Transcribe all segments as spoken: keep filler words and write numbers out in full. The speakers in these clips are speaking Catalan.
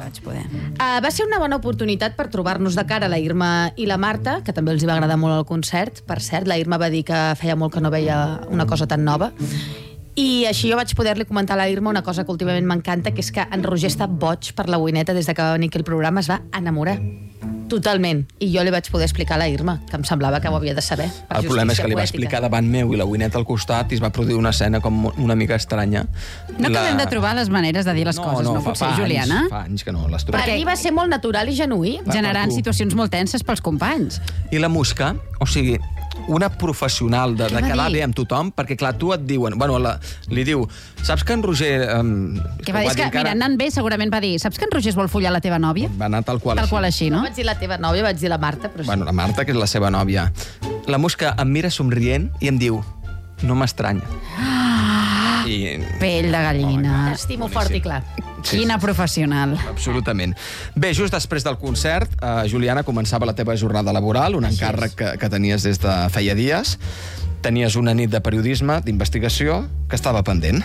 vaig poder. Uh, va ser una bona oportunitat per trobar-nos de cara la Irma i la Marta, que també els hi va agradar molt el concert. Per cert, la Irma va dir que feia molt que no veia una cosa tan nova. I així jo vaig poder-li comentar a la Irma una cosa que últimament m'encanta, que és que en Roger està boig per la Wineta des de que va venir aquí el programa, es va enamorar. Totalment. I jo li vaig poder explicar a la Irma, que em semblava que ho havia de saber. El problema és que li va explicar davant meu i la Wineta al costat i es va produir una escena com una mica estranya. No acabem de trobar les maneres de dir les coses, no, potser, Juliana? Fa anys que no les trobem. Per mi va ser molt natural i genuí. Generant situacions molt tenses pels companys. I la Musca, o sigui, una professional de, de quedar bé amb tothom, perquè, clar, tu et diuen... Bueno, la, li diu, saps que en Roger... Um, que va dir, que, mira, anant bé, segurament va dir, saps que en Roger es vol follar la teva nòvia? Va anar tal qual, tal així. qual així, no? No vaig dir la teva nòvia, vaig dir la Marta, però sí. Bueno, la Marta, que és la seva nòvia. La Musca em mira somrient i em diu, no m'estranya. Ah, I... pell de gallina. Oh, t'estimo fort i clar. Sí, quina professional. Absolutament. Bé, just després del concert, eh, Juliana, començava la teva jornada laboral, un encàrrec que, que tenies des de feia dies. Tenies una nit de periodisme, d'investigació, que estava pendent.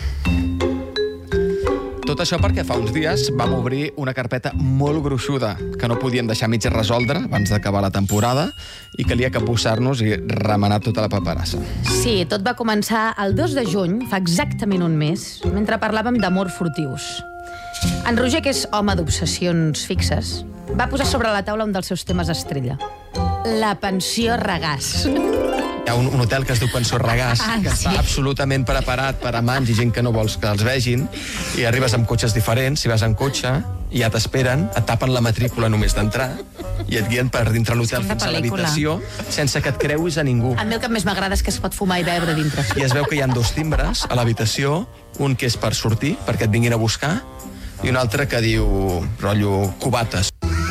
Tot això perquè fa uns dies vam obrir una carpeta molt gruixuda que no podíem deixar mig resoldre abans d'acabar la temporada i calia capbussar-nos i remenar tota la paperassa. Sí, tot va començar el dos de juny, fa exactament un mes, mentre parlàvem d'amor furtius. En Roger, que és home d'obsessions fixes, va posar sobre la taula un dels seus temes estrella. La pensió Regàs. Hi ha un, un hotel que es diu Pensió Regàs, Ah, que sí. està absolutament preparat per amants i gent que no vols que els vegin, i arribes amb cotxes diferents, si vas en cotxe, i ja t'esperen, et tapen la matrícula només d'entrar, i et guien per dintre l'hotel És fins a pel·lícula. l'habitació, sense que et creuis a ningú. A mi el que més m'agrada és que es pot fumar i beure dintre. I es veu que hi ha dos timbres a l'habitació, un que és per sortir, perquè et vinguin a buscar, i un altre que diu, rotllo, cubates.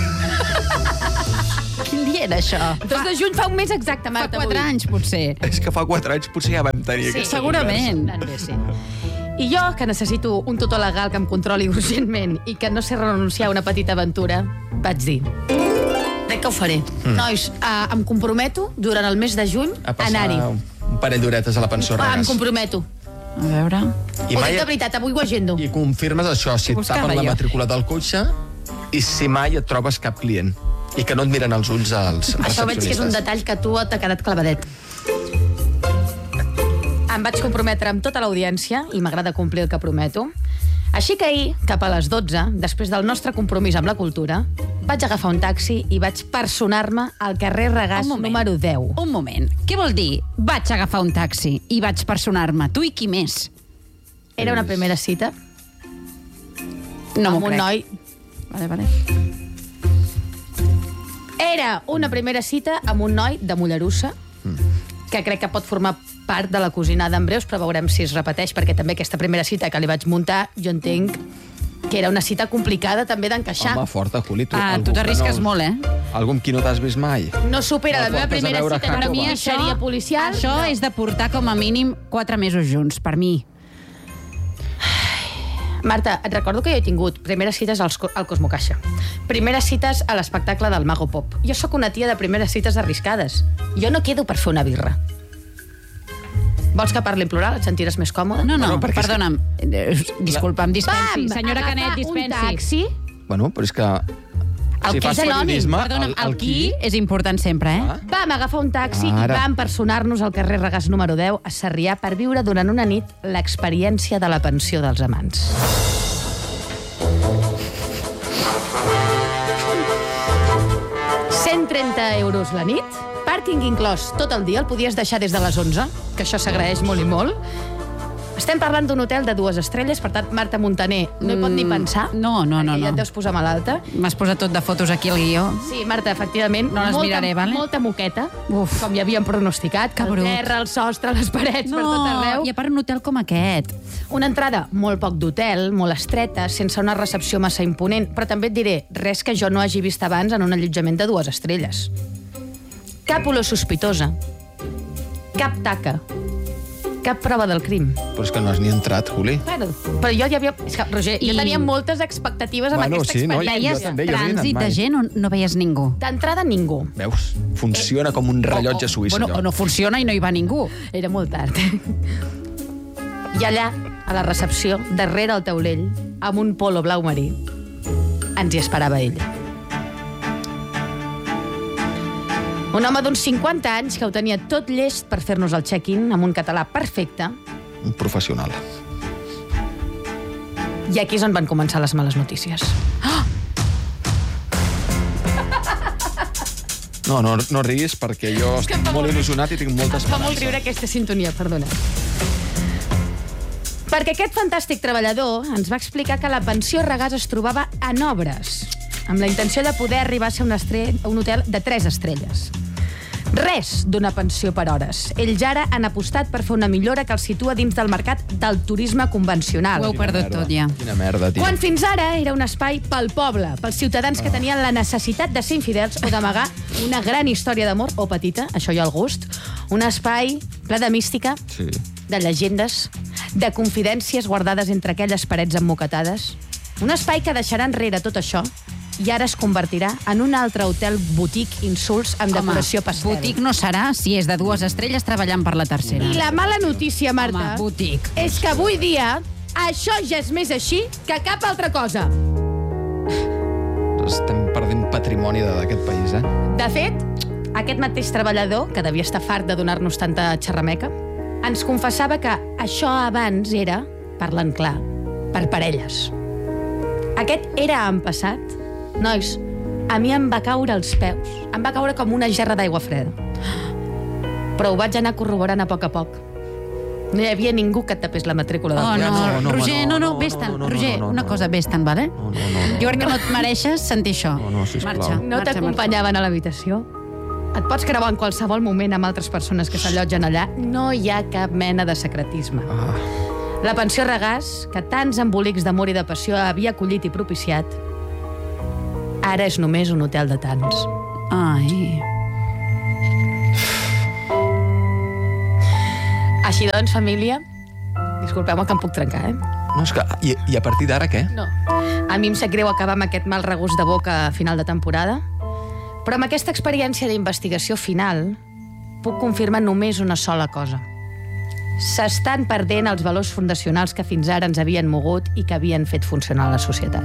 Quin dia era això? dos de juny fa un mes exacte, Fa Marta. quatre anys, potser. És que fa quatre anys potser ja vam tenir Sí, aquesta segurament. Anant bé, sí. I jo, que necessito un tutor legal que em controli urgentment i que no sé renunciar a una petita aventura, vaig dir, crec que ho faré. Mm. Nois, uh, em comprometo durant el mes de juny a a passar anar-hi. un parell d'horetes a la Pensió Ah, em Regàs. comprometo. A veure... I Ho mai- dic de veritat, avui ho agendo. I confirmes això, si et Buscava tapen la jo. matrícula del cotxe i si mai et trobes cap client i que no et miren als ulls els Això veig que és un recepcionistes. detall que tu t'ha quedat clavadet. Em vaig comprometre amb tota l'audiència, i m'agrada complir el que prometo. Així que ahir, cap a les dotze, després del nostre compromís amb la cultura, vaig agafar un taxi i vaig personar-me al carrer Regàs Un moment. número deu. Un moment. Què vol dir? Vaig agafar un taxi i vaig personar-me. Tu i qui més? Era una primera cita No m'ho amb un crec. noi... Vale, vale. Era una primera cita amb un noi de Mollerussa, que crec que pot formar part de la cosinada en breus, però veurem si es repeteix, perquè també aquesta primera cita que li vaig muntar, jo entenc que era una cita complicada també d'encaixar. Home, forta, Juli. Tu, Ah, algú tu que t'arrisques no- molt, eh? Algú amb qui no t'has vist mai. No supera No la meva portes a primera veure cita en Jacob. una comissaria policial. Això no. és de portar com a mínim quatre mesos junts, per mi. Marta, et recordo que jo he tingut primeres cites als, co- al Cosmocaixa, primeres cites a l'espectacle del Mago Pop. Jo sóc una tia de primeres cites arriscades. Jo no quedo per fer una birra. Vols que parli en plural? Et sentiràs més còmode? No, no, Bueno, perquè és perdona'm. Eh, Disculpa'm, dispensi. Vam Senyora agafar Canet, dispensi. un taxi. Bueno, però és que... El si qui fas és anònim, periodisme... Perdona'm, el qui és important sempre, eh? Ah. Vam agafar un taxi Ara. i vam personar-nos al carrer Regàs número deu a Sarrià per viure durant una nit l'experiència de la pensió dels amants. cent trenta euros la nit, pàrquing inclòs tot el dia, el podies deixar des de les onze, que això s'agraeix molt i molt. Estem parlant d'un hotel de dues estrelles, per tant, Marta Montaner no hi pot ni pensar. no, no, no, perquè ja no. et deus posar malalta. M'has posat tot de fotos aquí al guió. Sí, Marta, efectivament. No les molta, miraré, vale? Molta moqueta, Uf. com ja havíem pronosticat. Que el brut. terra, el sostre, les parets, per tot arreu. i a part un hotel com aquest. Una entrada molt poc d'hotel, molt estreta, sense una recepció massa imponent, però també et diré, res que jo no hagi vist abans en un allotjament de dues estrelles. Cap olor sospitosa, cap taca, cap prova del crim. Però és que no has ni entrat, Juli. Bueno, però jo ja havia... És que, Roger, I... jo I- tenia moltes expectatives amb Bueno, aquesta sí, no? experiència. Jo també, jo havia anat Trànsit de mai. gent on no veies ningú. D'entrada, ningú. Veus? Funciona com un rellotge suís. Bueno, allò. o no funciona i no hi va ningú. Era molt tard. I allà, a la recepció, darrere el taulell, amb un polo blau marí, ens hi esperava ell. Un home d'uns cinquanta anys que ho tenia tot llest per fer-nos el check-in amb un català perfecte. Un professional. I aquí és on van començar les males notícies. No, no, no riguis, perquè jo estic molt, molt il·lusionat i tinc molta esperança. Fa molt riure aquesta sintonia, perdona. Perquè aquest fantàstic treballador ens va explicar que la pensió Regàs es trobava en obres, amb la intenció de poder arribar a ser un, estrell, un hotel de tres estrelles. Res d'una pensió per hores. Ells ara han apostat per fer una millora que els situa dins del mercat del turisme convencional. Ho heu perdut tot, ja. Quina merda, tio. Quan fins ara era un espai pel poble, pels ciutadans que tenien la necessitat de ser infidels o d'amagar una gran història d'amor, o petita, això ja al gust, un espai ple de mística, Sí. de llegendes, de confidències guardades entre aquelles parets emmoquetades. Un espai que deixarà enrere tot això i ara es convertirà en un altre hotel boutique insults amb Home, decoració pastel. boutique no serà si és de dues estrelles treballant per la tercera. I la mala notícia, Marta, Home, boutique. és que avui dia això ja és més així que cap altra cosa. Estem perdent patrimoni de- d'aquest país, eh? De fet, aquest mateix treballador, que devia estar fart de donar-nos tanta xerrameca, ens confessava que això abans era, parlant clar, per parelles. Aquest era en passat. Nois, a mi em va caure als peus. Em va caure com una gerra d'aigua freda. Però ho vaig anar corroborant a poc a poc. No hi havia ningú que et tapés la matrícula del Oh, no, no, no, Roger, no, no, no, no, vés-te'n. no, no, no, Roger, no, no, una no. cosa, vés-te'n, vale? No, no, no, no. Jo crec que no et mereixes sentir això. No, no, sisplau. Marxa. No marxa, t'acompanyaven a l'habitació? Et pots creuar en qualsevol moment amb altres persones que s'allotgen allà. No hi ha cap mena de secretisme. Ah, La pensió Regàs, que tants embolics d'amor i de passió havia acollit i propiciat, ara és només un hotel de tants. Ai... Així doncs, família, disculpeu-me que em puc trencar, eh? no, és que... I, i a partir d'ara, què? No. A mi em sap greu acabar amb aquest mal regust de boca a final de temporada, però amb aquesta experiència d'investigació final puc confirmar només una sola cosa. S'estan perdent els valors fundacionals que fins ara ens havien mogut i que havien fet funcionar la societat.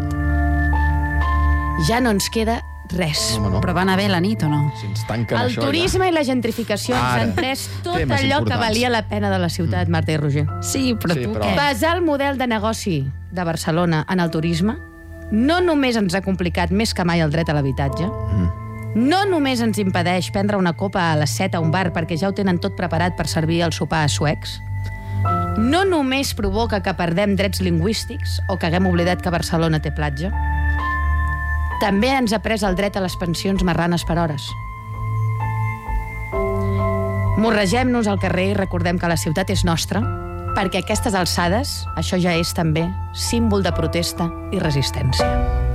Ja no ens queda res. Home, no. Però van a bé la nit o no? Si ens tanquen El això, turisme i la gentrificació ens Ara. han pres tot Temes allò que importants. valia la pena de la ciutat, Marta i Roger. Sí, però Sí, tu però- què? Basar el model de negoci de Barcelona en el turisme no només ens ha complicat més que mai el dret a l'habitatge, no només ens impedeix prendre una copa a les set a un bar perquè ja ho tenen tot preparat per servir el sopar a suecs, no només provoca que perdem drets lingüístics o que haguem oblidat que Barcelona té platja, també ens ha pres el dret a les pensions marranes per hores. Morregem-nos al carrer i recordem que la ciutat és nostra, perquè a aquestes alçades això ja és també símbol de protesta i resistència.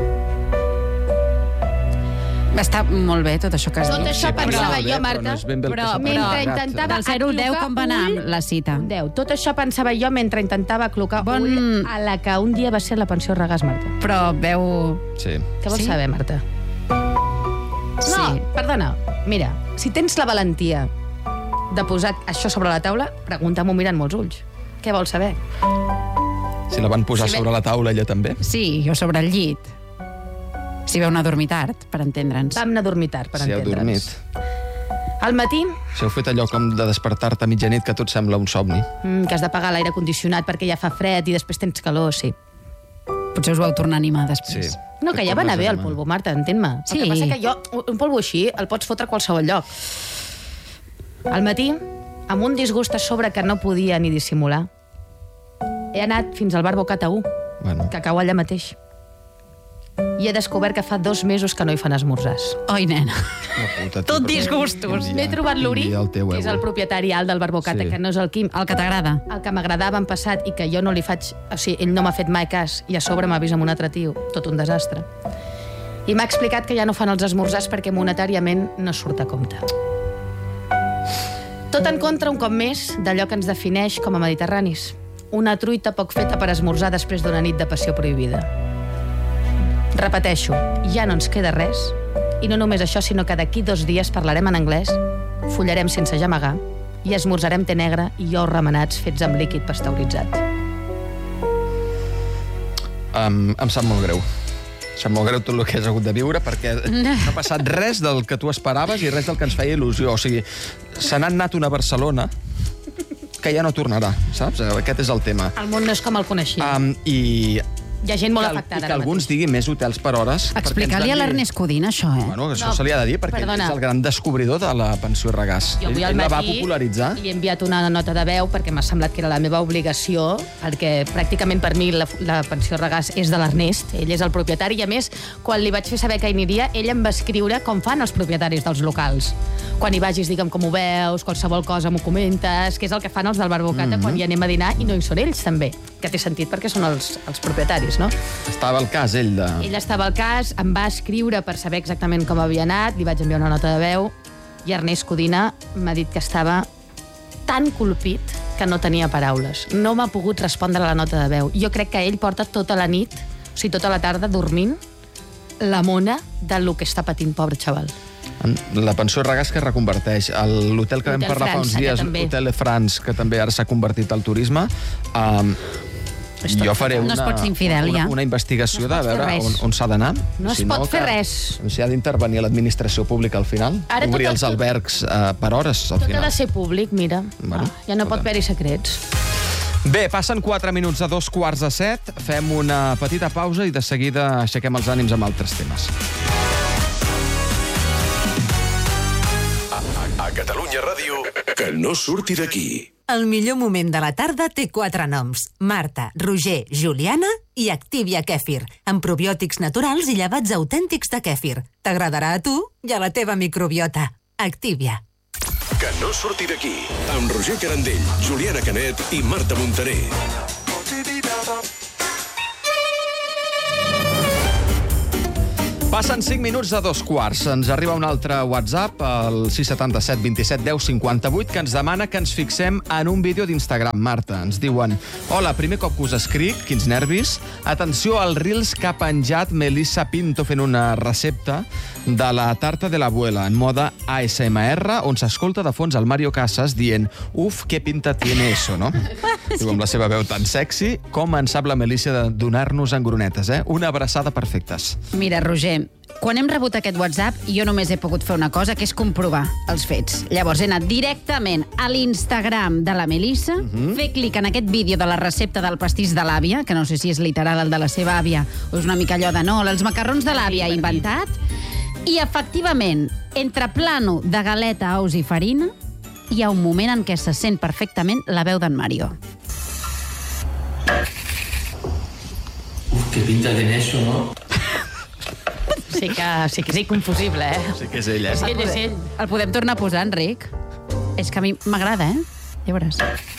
Està molt bé tot això que has Tot dit. això però pensava no, jo, però Marta, no és ben bé el que però- s'ha mentre plantejat. intentava Del zero al deu, aclucar com va anar ull- amb la cita? Un deu. Tot això pensava jo mentre intentava col·locar Bon- ull a la que un dia va ser la pensió Regàs, Marta. Però veu... Sí. Què vols Sí? saber, Marta? No, Sí. perdona. Mira, si tens la valentia de posar això sobre la taula, pregunta-m'ho mirant molts ulls. Què vols saber? Si la van posar Sí, bé. sobre la taula, ella també? Sí, jo sobre el llit. Si veu anar a dormir tard, per entendre'ns. Vam anar a dormir tard, per Si heu entendre'ns. dormit. Al matí, Si heu fet allò com de despertar-te a mitjanit, que tot sembla un somni. mm, que has de pagar l'aire condicionat perquè ja fa fred i després tens calor, sí. Potser us vau tornar a animar després. Sí. No, que ja va anar bé el Tornes a polvo, Marta, entén-me. Sí. El que passa que jo, un polvo així, el pots fotre a qualsevol lloc. Al matí, amb un disgust a sobre que no podia ni dissimular, he anat fins al bar Bocat a u, Bueno, que cau allà mateix. I he descobert que fa dos mesos que no hi fan esmorzars. Oi, nena. una puta, tio, Tot però- disgustos. Quin M'he dia, trobat quin l'Uri, dia el teu que és el euro. propietari alt del bar Bocat, Sí. que no és el Quim, El que t'agrada. el que m'agradava en passat i que jo no li faig... O sigui, ell no m'ha fet mai cas i a sobre m'ha vist amb un altre tio. Tot un desastre. I m'ha explicat que ja no fan els esmorzars perquè monetàriament no surt a compte. Tot en contra, un cop més, d'allò que ens defineix com a mediterranis. Una truita poc feta per esmorzar després d'una nit de passió prohibida. Repeteixo, ja no ens queda res, i no només això, sinó que d'aquí dos dies parlarem en anglès, follarem sense gemegar i esmorzarem té negre i ous remenats fets amb líquid pasteuritzat. Um, em sap molt greu. sap molt greu tot el que has hagut de viure, perquè no ha passat res del que tu esperaves i res del que ens feia il·lusió. O sigui, se n'ha anat una a Barcelona que ja no tornarà, saps? Aquest és el tema. El món no és com el coneixia. Um, I... Hi ha gent molt que, afectada. I que alguns diguin més hotels per hores. Explicar-li a l'Ernest Codina, això, eh? Bueno, això No, se li ha de dir, perquè perdona. ell és el gran descobridor de la pensió regàs. Jo avui Ell, al ell la va matí popularitzar. li he enviat una nota de veu perquè m'ha semblat que era la meva obligació, perquè pràcticament per mi la, la pensió regàs és de l'Ernest, ell és el propietari, i a més, quan li vaig fer saber que hi aniria, ell em va escriure com fan els propietaris dels locals. Quan hi vagis, digue'm com ho veus, qualsevol cosa m'ho comentes, que és el que fan els del Barbocata mm -hmm. quan hi anem a dinar, i no hi són ells, també, que té sentit perquè són els, els propietaris, no? Estava al cas, ell, de... Ell estava al cas, em va escriure per saber exactament com havia anat, li vaig enviar una nota de veu, i Ernest Codina m'ha dit que estava tan colpit que no tenia paraules. No m'ha pogut respondre a la nota de veu. Jo crec que ell porta tota la nit, o sigui, tota la tarda, dormint la mona del que està patint, pobre xaval. La pensió regàs que es reconverteix. L'hotel que vam Hotel parlar fa uns França, dies, que també. Hotel de France, que també ara s'ha convertit al turisme, um, jo faré No una, es pot ser infidel, una, ja. una investigació No es de pot fer veure res. on, on s'ha d'anar. No es Si pot fer que- res. Si ha d'intervenir l'administració pública al final, Ara obrir tot- els albergs uh, per hores al Tot ha final. de ser públic, mira. Bueno, Ah, ja no pot escolta. haver-hi secrets. Bé, passen quatre minuts a dos quarts de set, fem una petita pausa i de seguida aixequem els ànims amb altres temes. A Catalunya Ràdio, que no surti d'aquí. El millor moment de la tarda té quatre noms. Marta, Roger, Juliana i Activia Kèfir, amb probiòtics naturals i llevats autèntics de kèfir. T'agradarà a tu i a la teva microbiota. Activia. Que no surti d'aquí. Amb Roger Carandell, Juliana Canet i Marta Montaner. Passen cinc minuts de dos quarts. Ens arriba un altre WhatsApp, el sis set set, dos set, deu, cinquanta vuit, que ens demana que ens fixem en un vídeo d'Instagram. Marta, ens diuen: hola, primer cop que us escric, quins nervis. Atenció als reels que ha penjat Melissa Pinto fent una recepta de la tarta de l'abuela en mode A S M R, on s'escolta de fons el Mario Casas dient: uf, què pinta tiene eso, no? Diu, amb la seva veu tan sexy, com en sap la Melissa de donar-nos engronetes, eh? Una abraçada perfectes. Mira, Roger, quan hem rebut aquest WhatsApp, jo només he pogut fer una cosa, que és comprovar els fets. Llavors he anat directament a l'Instagram de la Melissa, uh -huh. fer clic en aquest vídeo de la recepta del pastís de l'àvia, que no sé si és literal el de la seva àvia, o és una mica allò de no, els macarrons de l'àvia inventat, i efectivament, entre plano de galeta, ous i farina, hi ha un moment en què se sent perfectament la veu d'en Mario. Uf, qué pinta tiene eso, ¿no? Sí que, sí que és inconfusible, eh? Sí que és ell, eh? Ell és ell. El podem tornar a posar, Enric? És que a mi m'agrada, eh? Ja veuràs.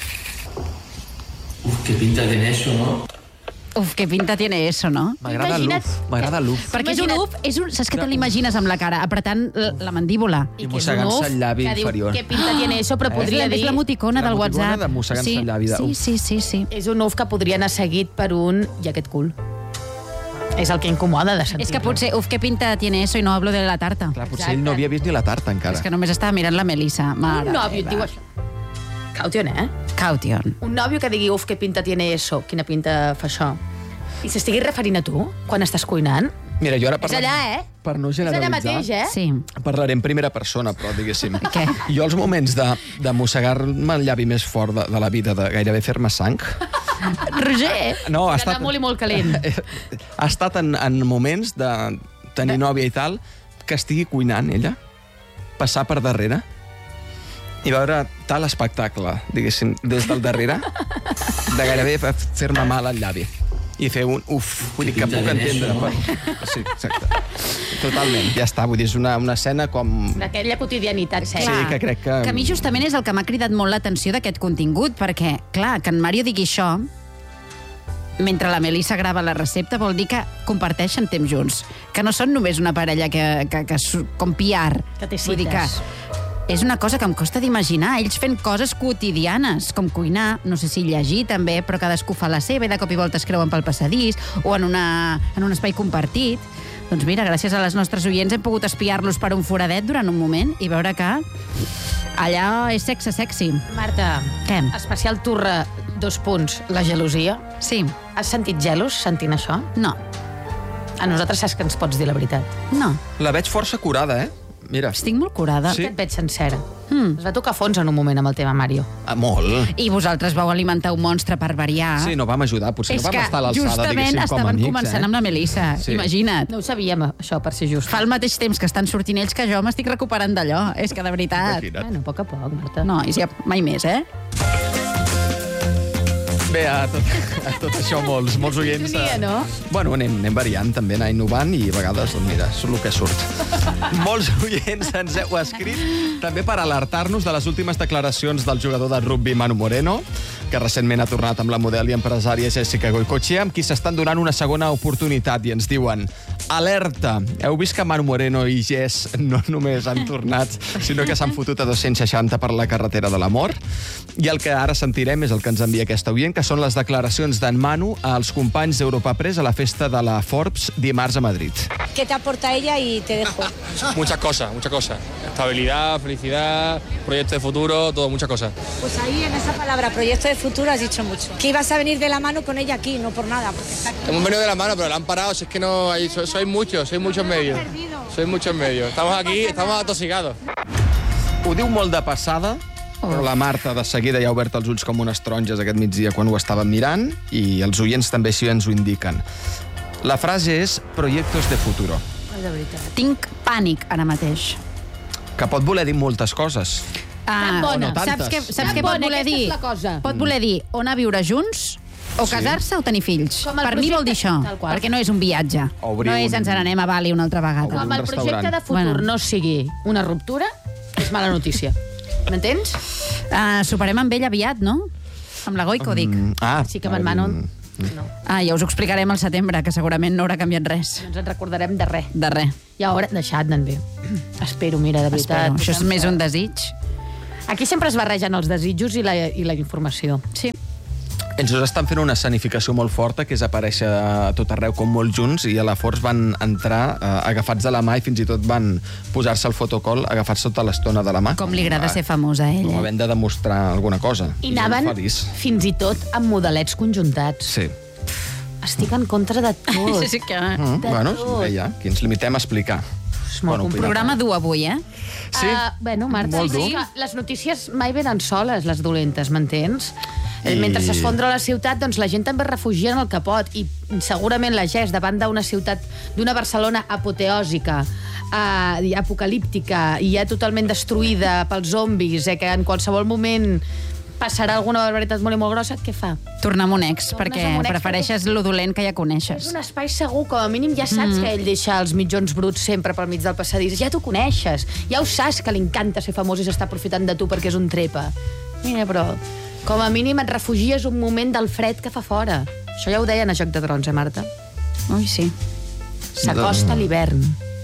Uf, qué pinta tiene eso, ¿no? Uf, que pinta tiene eso, no? M'agrada Imagina't- l'uf, m'agrada l'uf. Perquè és un Imagina't- uf, és un, saps que te l'imagines amb la cara, apretant la, la mandíbula. I que és mossegant-se un uf el llavi que diu, inferior. Què pinta tiene eso, però És podria la, dir... és l'emoticona del L'emoticona WhatsApp. de mossegar-se sí, el llavi de sí, uf. sí, sí, sí. És un uf que podria anar seguit per un i aquest cul. És el que incomoda de sentir. És que potser, uf, que pinta tiene eso i no hablo de la tarta. Clar, potser Exacte. ell no havia vist ni la tarta encara. És que només estava mirant la Melissa. Mare Un nòvio et meva. diu això. Caution, eh? Caution. Un nòvio que digui, uf, que pinta tiene eso, quina pinta fa això. I s'estigui referint a tu, quan estàs cuinant. Mira, jo ara És parlant, allà, eh? per no És allà generalitzar, mateix, eh? Sí. parlaré en primera persona, però diguéssim. Què? Jo els moments de, de mossegar-me el llavi més fort de, de la vida, de gairebé fer-me sang, Roger, No, ha que estat- està molt i molt calent. ha estat en, en moments de tenir nòvia i tal, que estigui cuinant ella, passar per darrere i veure tal espectacle, diguéssim, des del darrere, de gairebé fer-me mal al llavi i fer un uf, vull dir que puc entendre. Per... Sí, exacte. Totalment, ja està, vull dir, és una, una escena com... D'aquella quotidianitat, Sí, sec. que crec que... Que a mi justament és el que m'ha cridat molt l'atenció d'aquest contingut, perquè, clar, que en Mario digui això mentre la Melissa grava la recepta vol dir que comparteixen temps junts, que no són només una parella que, que, que su- com P R. Que té Vull dir que cites. és una cosa que em costa d'imaginar, ells fent coses quotidianes, com cuinar, no sé si llegir també, però cadascú fa la seva i de cop i volta es creuen pel passadís o en, una, en un espai compartit. Doncs mira, gràcies a les nostres oients hem pogut espiar-los per un foradet durant un moment i veure que allà és sexe sexy. Marta, Què? especial turra, dos punts, la gelosia. Sí, Has sentit gelos sentint això? no. A nosaltres saps que ens pots dir la veritat. No, La veig força curada, eh? Mira. estic molt curada. Sí. Que et veig sencera. Mm. Es va tocar fons en un moment amb el tema Mario. Ah, molt. I vosaltres vau alimentar un monstre per variar. Sí, no vam ajudar. Potser És no que vam estar a l'alçada, justament diguéssim, com a estaven amics, començant eh? amb la Melissa. Sí. Imagina't. No ho sabíem, això, per ser just. Fa el mateix temps que estan sortint ells que jo m'estic recuperant d'allò. És que de veritat... Imagina't. Bueno, a poc a poc, Marta. No, i ja mai més, eh? Bé, a tot, a tot això molts, molts oients... Sintonia, no? Bueno, anem, anem variant, també anar innovant i a vegades, doncs mira, és el que surt. Molts oients ens heu escrit també per alertar-nos de les últimes declaracions del jugador de rugby Manu Moreno, que recentment ha tornat amb la model i empresària Jessica Goicoechea, amb qui s'estan donant una segona oportunitat i ens diuen: alerta! Heu vist que Manu Moreno i Jess no només han tornat, sinó que s'han fotut a dos-cents seixanta per la carretera de l'amor? I el que ara sentirem és el que ens envia aquesta oient, que són les declaracions d'en Manu als companys d'Europa Press a la festa de la Forbes dimarts a Madrid. ¿Qué te aporta ella y te dejo? Muchas cosas, muchas cosas. Estabilidad, felicidad, proyecto de futuro, todo, muchas cosas. Pues ahí en esa palabra, proyecto de futuro, has dicho mucho. Que ibas a venir de la mano con ella aquí, no por nada, porque está aquí. Hemos venido de la mano, pero la han parado, si es que no hay, sois, sois muchos, sois muchos medios. Sois muchos medios. Estamos aquí, estamos atosigados. Ho diu molt de passada, però la Marta de seguida ja ha obert els ulls com unes taronges aquest migdia quan ho estàvem mirant, i els oients també així ens ho indiquen. La frase és proyectos de futuro, De veritat. Tinc pànic ara mateix. que pot voler dir moltes coses. Ah, bona. no tantes. saps què, saps Tan què pot bona, voler aquesta dir? és la cosa. Pot voler dir o anar a viure junts, o casar-se o tenir fills. Com el Per mi vol dir projecte- això, tal qual. perquè no és un viatge. Obrir no és un- ens n'anem a Bali una altra vegada. Obrir Com un el projecte restaurant. de futur Bueno. no sigui una ruptura, és mala notícia. M'entens? Uh, superem amb ell aviat, no? Amb la Goico, dic. Mm, ah, Sí que amb en Manu... mm, No. Ah, ja us ho explicarem al setembre, que segurament no haurà canviat res. No ens en recordarem de res. De res. I ara, deixat-me'n bé. Espero, mira, de veritat. Espero. Això és més un desig. Aquí sempre es barregen els desitjos i la, i la informació. Sí. Ells estan fent una escenificació molt forta, que és aparèixer a tot arreu com molt junts, i a la Force van entrar eh, agafats de la mà i fins i tot van posar-se el fotocol agafats tota l'estona de la mà. Com li agrada ser famós a ell. Com Eh? havent de demostrar alguna cosa. I molt anaven feliç. fins i tot amb modelets conjuntats. Sí. Estic en contra de tot. Sí, sí que... Mm, De bueno, tot. bé, ja, aquí ens limitem a explicar. És molt Bueno, Un programa dur avui, eh? Sí? Uh, bueno, Marta, Molt dur. és que les notícies mai venen soles, les dolentes, m'entens? I- I... Mentre s'esfondra la ciutat, doncs la gent també es refugia en el que pot, i segurament la Jess, davant d'una ciutat, d'una Barcelona apoteòsica, uh, apocalíptica, i ja totalment destruïda pels zombis, eh, que en qualsevol moment passarà alguna barbaritat molt i molt grossa, què fa? Tornar amb un ex, Tornes perquè amb un ex prefereixes lo dolent que ja És coneixes. un espai segur, com a mínim ja saps mm. que ell deixa els mitjons bruts sempre pel mig del passadís. Ja t'ho coneixes, ja ho saps que li encanta ser famós i s'està aprofitant de tu perquè és un trepa. Mira, però com a mínim et refugies un moment del fred que fa fora. Això ja ho deien a Joc de Trons, eh, Marta? Ui, sí. S'acosta l'hivern.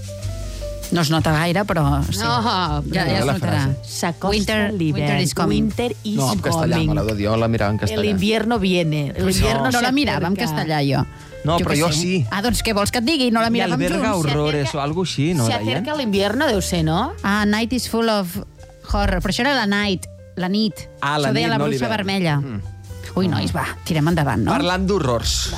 No es nota gaire, però sí. No, ja, ja es la notarà. frase. S'acosta Winter, l'hivern. winter is coming. Winter is No, en castellà, coming. me l'heu de dir. Jo la mirava en El castellà. invierno viene. El invierno No se la mirava en acerca. castellà, jo. No, però què jo sé. sí. Ah, doncs què vols que et digui? No la I miràvem alberga junts. horrores o algo així, no? Se deien? acerca l'invierno, deu ser, no? Ah, Night is full of horror. Però això era la night, la nit. Ah, la això deia nit, la no bruixa l'hivern. vermella. Mm. Ui, nois, va, tirem endavant, no? Parlant d'horrors.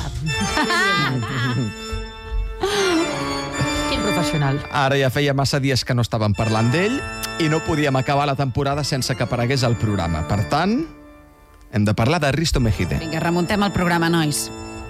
Quin professional. Ara ja feia massa dies que no estàvem parlant d'ell i no podíem acabar la temporada sense que aparegués al programa. Per tant, hem de parlar de Risto Mejide. Vinga, remuntem el programa, nois.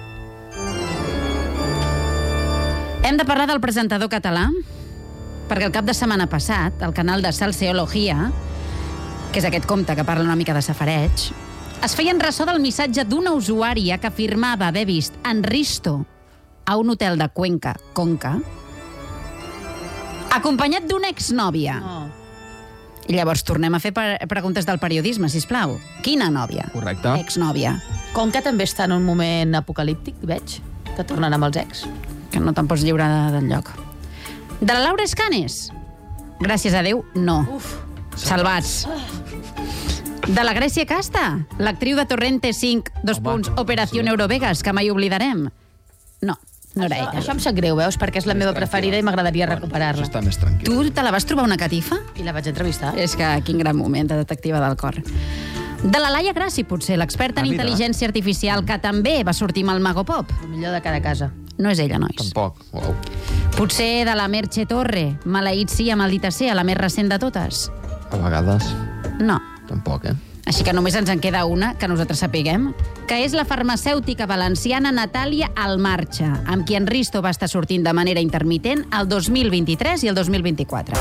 Hem de parlar del presentador català, perquè el cap de setmana passat, el canal de Salseologia, que és aquest compte que parla una mica de safareig, es feien ressò del missatge d'una usuària que afirmava haver vist en Risto a un hotel de Cuenca, Conca, acompanyat d'una exnòvia. Oh. I llavors tornem a fer pre preguntes del periodisme, sisplau. Quina nòvia? Correcte. Exnòvia. Conca també està en un moment apocalíptic, veig, que tornen amb els ex. Que no te'n pots lliurar del lloc. De la Laura Escanes? Gràcies a Déu, no. Uf. Salvats. De la Grècia Casta? L'actriu de Torrente cinc, dos Home, punts, Operació sí. Eurovegas, que mai oblidarem? No, no era Això, ella. això em sap greu, veus, perquè és la meva preferida i m'agradaria Això recuperar-la. està més tranquil. Tu te la vas trobar una catifa? I la vaig entrevistar. És que quin gran moment de detectiva del cor. De la Laia Grassi, potser, l'experta en Ah, mira. intel·ligència artificial, que també va sortir amb el Mago Pop. El millor de cada casa. No és ella, nois. Tampoc. Wow. Potser de la Merche Torre, maleït sia, maldita sea, la més recent de totes? A vegades. No. Tampoc, eh? Així que només ens en queda una, que nosaltres sapiguem, que és la farmacèutica valenciana Natàlia Almarcha, amb qui en Risto va estar sortint de manera intermitent el dos mil vint-i-tres i el dos mil vint-i-quatre.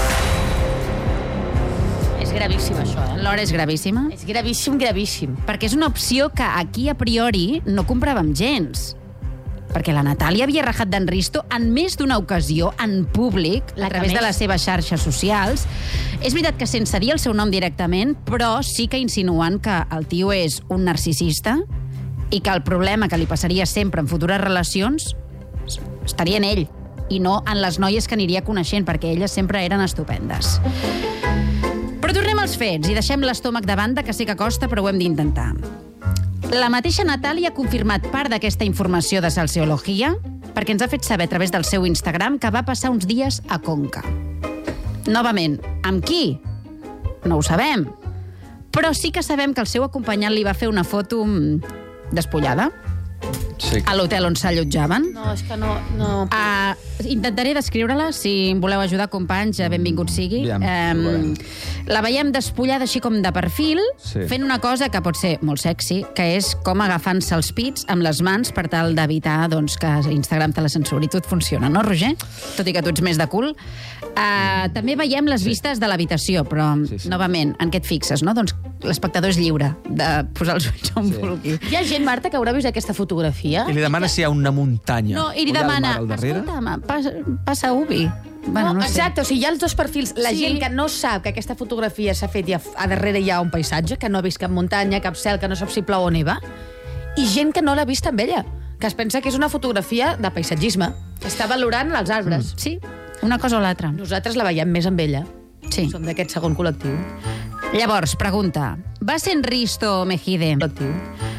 És gravíssim, això, eh? L'hora és gravíssima. És gravíssim, gravíssim. Perquè és una opció que aquí, a priori, no compràvem gens. Perquè la Natàlia havia rajat d'en Risto en més d'una ocasió, en públic, a través de les seves xarxes socials. És veritat que sense dir el seu nom directament, però sí que insinuen que el tio és un narcisista i que el problema que li passaria sempre en futures relacions estaria en ell i no en les noies que aniria coneixent, perquè elles sempre eren estupendes. Però tornem als fets i deixem l'estómac de banda, que sé que costa, però ho hem d'intentar. La mateixa Natàlia ha confirmat part d'aquesta informació de Salseologia perquè ens ha fet saber a través del seu Instagram que va passar uns dies a Conca. Novament, amb qui? No ho sabem. Però sí que sabem que el seu acompanyant li va fer una foto despullada Sí. a l'hotel on s'allotjaven. No, és que no... no... Uh, intentaré descriure-la, si em voleu ajudar, companys, benvingut sigui. Aviam, Um, la veiem despullada així com de perfil, Sí. fent una cosa que pot ser molt sexy, que és com agafant-se els pits amb les mans per tal d'evitar doncs, que Instagram te la censuri. Tot funciona, no, Roger? Tot i que tu ets més de cul. Uh, també veiem les vistes de l'habitació, però, Sí, sí. novament, en què et fixes, no? Doncs l'espectador és lliure de posar els ulls on Sí. vulgui. Hi ha gent, Marta, que haurà vist aquesta fotografia. I li demana si hi ha una muntanya. No, i li O hi ha el demana, mar al darrere? escolta'm, passa, passa ubi. Bueno, no, no sé. exacte, o sigui, hi ha els dos perfils. La Sí. gent que no sap que aquesta fotografia s'ha fet i a, a darrere hi ha un paisatge, que no ha vist cap muntanya, cap cel, que no sap si plou o neva, i gent que no l'ha vist amb ella, que es pensa que és una fotografia de paisatgisme, que està valorant els arbres. Sí, una cosa o l'altra. Nosaltres la veiem més amb ella. Sí. Som d'aquest segon col·lectiu. Llavors, pregunta. Va ser en Risto Mejide Col·lectiu.